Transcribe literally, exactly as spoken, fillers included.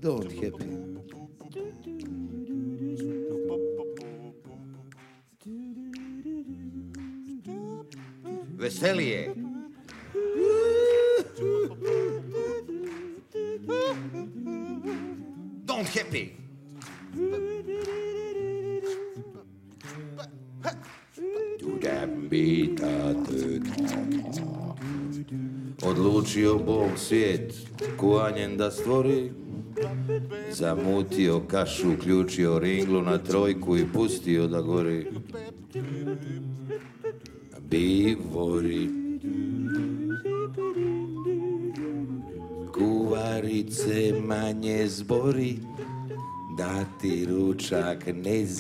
Don't happy. Veselije. Don't happy. Odlučio Bog svijet kuvanjem da stvori, zamutio kašu, uključio ringlu na trojku i pustio da gori. Bivori, kuvarice manje zbori, da ti ručak ne